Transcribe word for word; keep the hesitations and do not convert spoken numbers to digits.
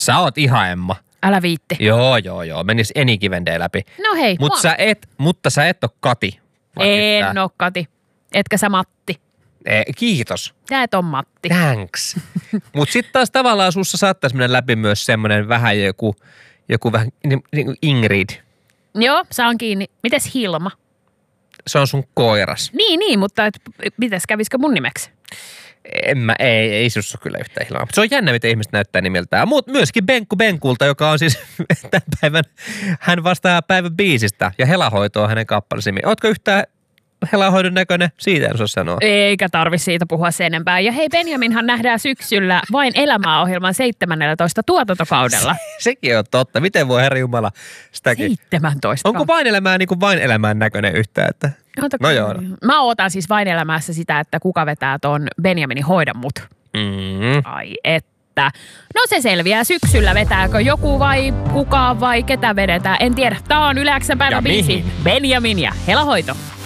Sä oot ihan Emma. Älä viitti. Joo, joo, joo. Menis Any läpi. No hei. Mut mua... sä et, mutta sä et oo Kati. En oo Kati. Etkä sä Matti. E, kiitos. Sä et oo Matti. Thanks. Mut sit taas tavallaan sussa saattais mennä läpi myös semmonen vähän joku, joku vähän niin, niin Ingrid. Joo, saan kiinni. Mites Hilma? Se on sun koiras. Niin, niin, mutta et, mites kävisikö mun nimeksi? En mä, ei, ei sussa kyllä yhtään Hilmaa. Se on jännä, miten ihmiset näyttää nimeltään. Mut myöskin Benkku Benkulta, joka on siis tämän päivän, hän vastaa päivän biisistä ja helahoitoa hänen kappalesi. Ootko yhtään helahoidon näköinen? Siitä en osaa sanoa. Eikä tarvi siitä puhua sen enempää. Ja hei, Benjaminhan nähdään syksyllä Vain elämää -ohjelman seitsemäntoista tuotantokaudella. Sekin on totta. Miten voi Herra Jumala sitäkin? seitsemäntoista Onko Vain elämää niin kuin Vain elämään näköinen yhtään? Että... No joo. Mä ootan siis Vain elämässä sitä, että kuka vetää ton Benjaminin Hoida mut. Mm. Ai että. No se selviää syksyllä, vetääkö joku vai kuka vai ketä vedetään. En tiedä. Tää on Yle X:n päivän biisi. Benjamin ja helahoito.